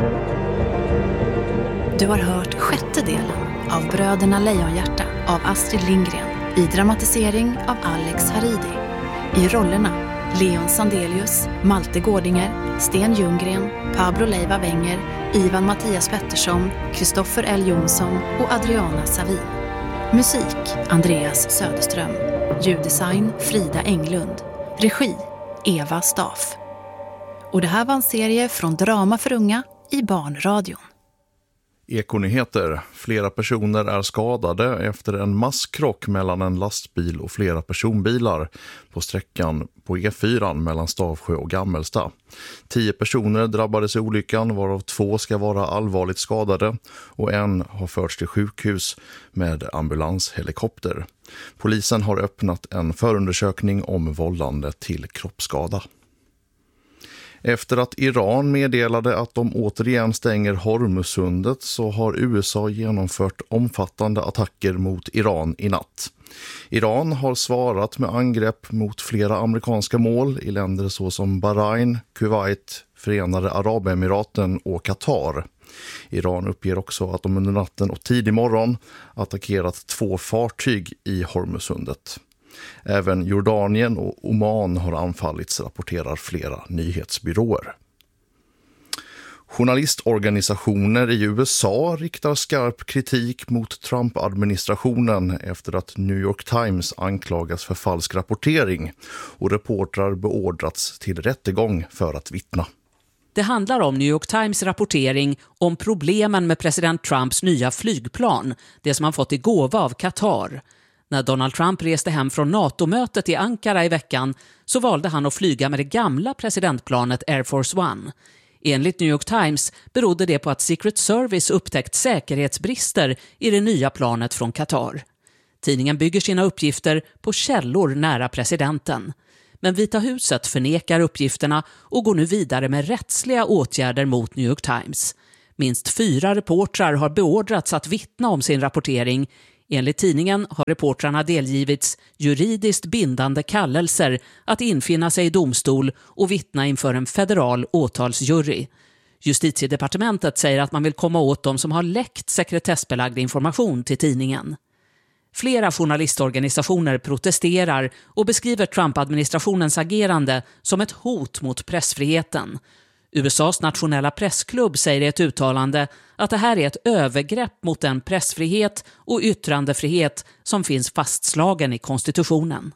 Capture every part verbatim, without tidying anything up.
Du har hört sjätte delen av Bröderna Lejonhjärta av Astrid Lindgren i dramatisering av Alex Haridi. I rollerna Leon Sandelius, Malte Gårdinger, Sten Ljunggren, Pablo Leiva Wenger, Ivan Mattias Pettersson, Kristoffer L. Jonsson och Adriana Savin. Musik Andreas Söderström. Ljuddesign Frida Englund. Regi Eva Staff. Och det här var en serie från Drama för unga i Barnradion. Ekonyheter. Flera personer är skadade efter en masskrock mellan en lastbil och flera personbilar på sträckan på E fyra mellan Stavsjö och Gammelsta. Tio personer drabbades i olyckan, varav två ska vara allvarligt skadade och en har förts till sjukhus med ambulanshelikopter. Polisen har öppnat en förundersökning om vållande till kroppsskada. Efter att Iran meddelade att de återigen stänger Hormuzsundet så har U S A genomfört omfattande attacker mot Iran i natt. Iran har svarat med angrepp mot flera amerikanska mål i länder såsom Bahrain, Kuwait, Förenade Arabemiraten och Qatar. Iran uppger också att de under natten och tidig morgon attackerat två fartyg i Hormuzsundet. Även Jordanien och Oman har anfallits, rapporterar flera nyhetsbyråer. Journalistorganisationer i U S A riktar skarp kritik mot Trump-administrationen efter att New York Times anklagas för falsk rapportering och reportrar beordrats till rättegång för att vittna. Det handlar om New York Times rapportering om problemen med president Trumps nya flygplan, det som han fått i gåva av Qatar. När Donald Trump reste hem från NATO-mötet i Ankara i veckan så valde han att flyga med det gamla presidentplanet Air Force One. Enligt New York Times berodde det på att Secret Service upptäckt säkerhetsbrister i det nya planet från Qatar. Tidningen bygger sina uppgifter på källor nära presidenten. Men Vita huset förnekar uppgifterna och går nu vidare med rättsliga åtgärder mot New York Times. Minst fyra reportrar har beordrats att vittna om sin rapportering. Enligt tidningen har reportrarna delgivits juridiskt bindande kallelser att infinna sig i domstol och vittna inför en federal åtalsjury. Justitiedepartementet säger att man vill komma åt dem som har läckt sekretessbelagd information till tidningen. Flera journalistorganisationer protesterar och beskriver Trump-administrationens agerande som ett hot mot pressfriheten. U S A:s nationella pressklubb säger i ett uttalande att det här är ett övergrepp mot den pressfrihet och yttrandefrihet som finns fastslagen i konstitutionen.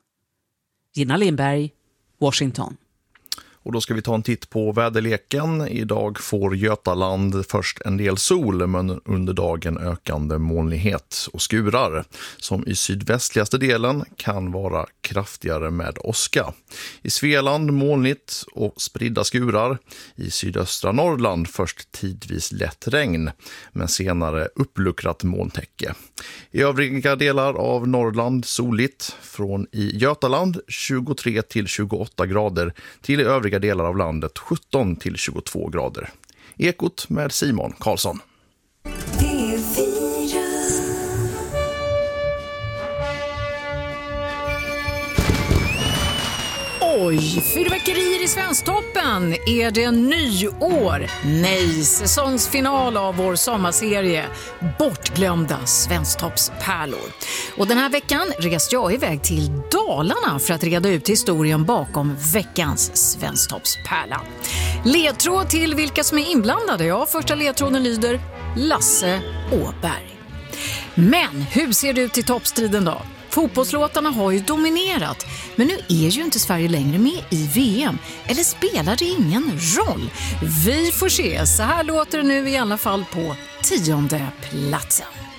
Gina Lindberg, Washington. Och då ska vi ta en titt på väderleken. Idag får Götaland först en del sol, men under dagen ökande molnighet och skurar som i sydvästligaste delen kan vara kraftigare med åska. I Svealand molnigt och spridda skurar. I sydöstra Norrland först tidvis lätt regn, men senare uppluckrat molntäcke. I övriga delar av Norrland soligt, från i Götaland tjugotre till tjugoåtta grader till i övriga delar av landet sjutton till tjugotvå grader. Ekot med Simon Karlsson. Oj, fyrverkerier i Svensktoppen. Är det nyår? Nej, säsongsfinal av vår sommarserie Bortglömda Svensktoppspärlor. Och den här veckan reste jag iväg till Dalarna för att reda ut historien bakom veckans Svensktoppspärla. Ledtråd till vilka som är inblandade. Ja, första ledtråden lyder Lasse Åberg. Men hur ser det ut i toppstriden då? Fotbollslåtarna har ju dominerat, men nu är ju inte Sverige längre med i V M. Eller spelar det ingen roll? Vi får se. Så här låter det nu i alla fall på tionde platsen.